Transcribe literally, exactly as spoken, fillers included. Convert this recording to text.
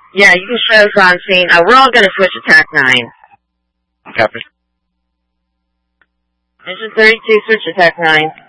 Yeah, you can show us on scene. Uh, we're all going to switch attack nine. Copy. Mission thirty-two, switch attack nine.